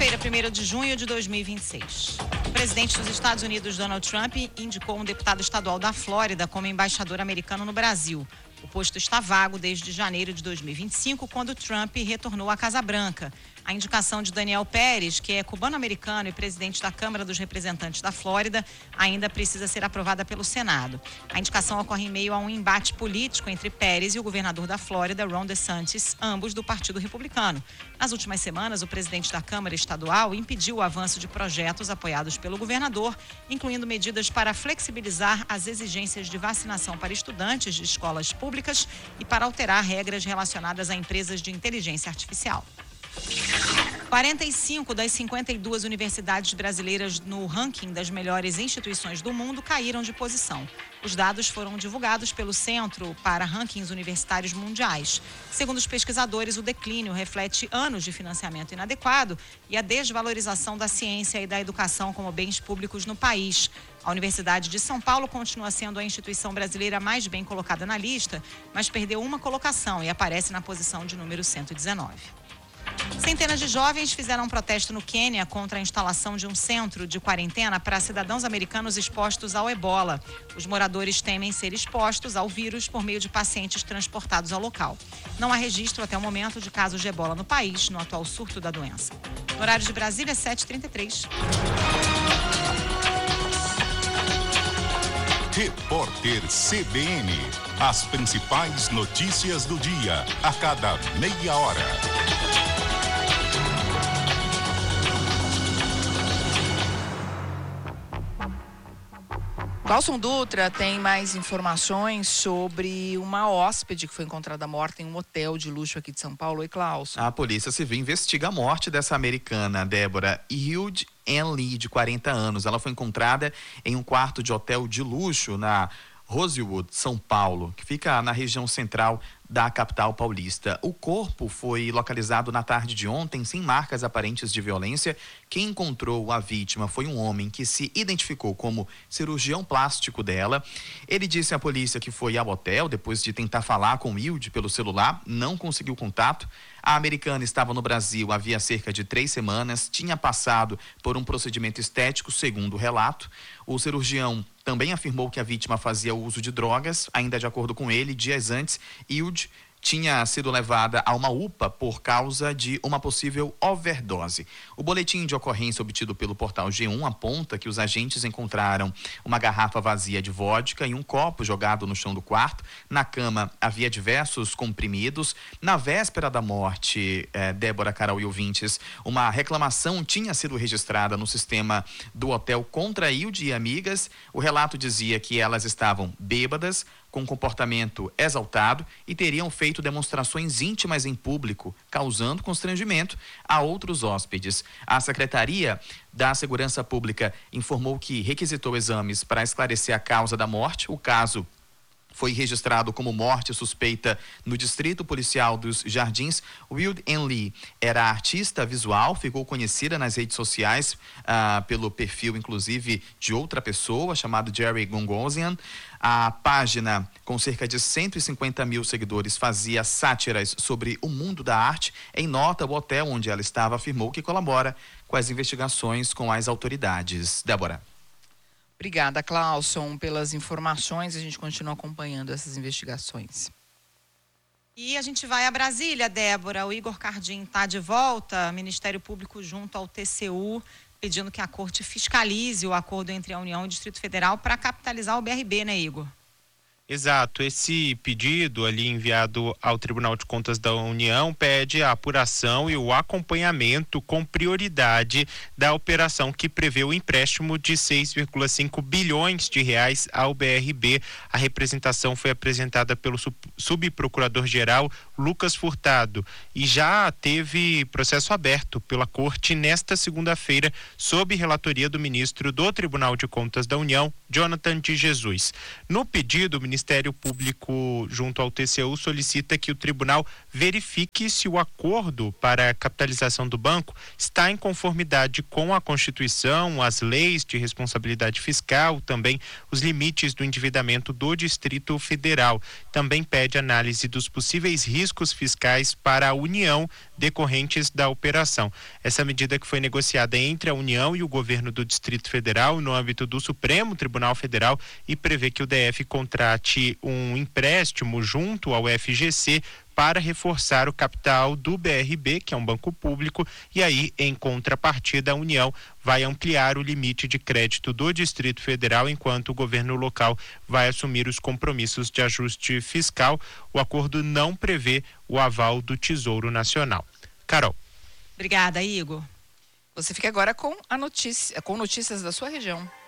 Segunda-feira, 1º de junho de 2026. O presidente dos Estados Unidos, Donald Trump, indicou um deputado estadual da Flórida como embaixador americano no Brasil. O posto está vago desde janeiro de 2025, quando Trump retornou à Casa Branca. A indicação de Daniel Pérez, que é cubano-americano e presidente da Câmara dos Representantes da Flórida, ainda precisa ser aprovada pelo Senado. A indicação ocorre em meio a um embate político entre Pérez e o governador da Flórida, Ron DeSantis, ambos do Partido Republicano. Nas últimas semanas, o presidente da Câmara Estadual impediu o avanço de projetos apoiados pelo governador, incluindo medidas para flexibilizar as exigências de vacinação para estudantes de escolas públicas e para alterar regras relacionadas a empresas de inteligência artificial. 45 das 52 universidades brasileiras no ranking das melhores instituições do mundo caíram de posição. Os dados foram divulgados pelo Centro para Rankings Universitários Mundiais. Segundo os pesquisadores, o declínio reflete anos de financiamento inadequado e a desvalorização da ciência e da educação como bens públicos no país. A Universidade de São Paulo continua sendo a instituição brasileira mais bem colocada na lista, mas perdeu uma colocação e aparece na posição de número 119. Centenas de jovens fizeram um protesto no Quênia contra a instalação de um centro de quarentena para cidadãos americanos expostos ao ebola. Os moradores temem ser expostos ao vírus por meio de pacientes transportados ao local. Não há registro até o momento de casos de ebola no país, no atual surto da doença. No horário de Brasília, 7h33. Repórter CBN. As principais notícias do dia, a cada meia hora. Clauson Dutra tem mais informações sobre uma hóspede que foi encontrada morta em um hotel de luxo aqui de São Paulo. Oi, Clauson. A Polícia Civil investiga a morte dessa americana, Débora Hilde Ann Lee, de 40 anos. Ela foi encontrada em um quarto de hotel de luxo na Rosewood, São Paulo, que fica na região central da capital paulista. O corpo foi localizado na tarde de ontem, sem marcas aparentes de violência. Quem encontrou a vítima foi um homem que se identificou como cirurgião plástico dela. Ele disse à polícia que foi ao hotel depois de tentar falar com Hilde pelo celular, não conseguiu contato. A americana estava no Brasil havia cerca de 3 semanas, tinha passado por um procedimento estético, segundo o relato. O cirurgião também afirmou que a vítima fazia uso de drogas. Ainda de acordo com ele, dias antes, Hilde tinha sido levada a uma UPA por causa de uma possível overdose. O boletim de ocorrência obtido pelo portal G1 aponta que os agentes encontraram uma garrafa vazia de vodka e um copo jogado no chão do quarto. Na cama havia diversos comprimidos. Na véspera da morte, Débora, Carol e ouvintes, uma reclamação tinha sido registrada no sistema do hotel contra Hilde e amigas. O relato dizia que elas estavam bêbadas, com comportamento exaltado e teriam feito demonstrações íntimas em público, causando constrangimento a outros hóspedes. A Secretaria da Segurança Pública informou que requisitou exames para esclarecer a causa da morte. O caso foi registrado como morte suspeita no Distrito Policial dos Jardins. Hilde Ann Lee era artista visual, ficou conhecida nas redes sociais pelo perfil, inclusive, de outra pessoa, chamado Jerry Gongosian. A página, com cerca de 150 mil seguidores, fazia sátiras sobre o mundo da arte. Em nota, o hotel onde ela estava afirmou que colabora com as investigações com as autoridades. Débora. Obrigada, Clauson, pelas informações. A gente continua acompanhando essas investigações. E a gente vai a Brasília, Débora. O Igor Cardim está de volta. Ministério Público junto ao TCU, pedindo que a Corte fiscalize o acordo entre a União e o Distrito Federal para capitalizar o BRB, né, Igor? Exato, esse pedido ali enviado ao Tribunal de Contas da União pede a apuração e o acompanhamento com prioridade da operação que prevê o empréstimo de 6,5 bilhões de reais ao BRB. A representação foi apresentada pelo subprocurador-geral Lucas Furtado e já teve processo aberto pela Corte nesta segunda-feira, sob relatoria do ministro do Tribunal de Contas da União, Jonathan de Jesus. No pedido, o Ministério Público, junto ao TCU, solicita que o tribunal verifique se o acordo para a capitalização do banco está em conformidade com a Constituição, as leis de responsabilidade fiscal, também os limites do endividamento do Distrito Federal. Também pede análise dos possíveis riscos fiscais para a União decorrentes da operação. Essa medida que foi negociada entre a União e o governo do Distrito Federal no âmbito do Supremo Tribunal Federal e prevê que o DF contrate um empréstimo junto ao FGC para reforçar o capital do BRB, que é um banco público, e aí, em contrapartida, a União vai ampliar o limite de crédito do Distrito Federal, enquanto o governo local vai assumir os compromissos de ajuste fiscal. O acordo não prevê o aval do Tesouro Nacional. Carol. Obrigada, Igor. Você fica agora com notícias da sua região.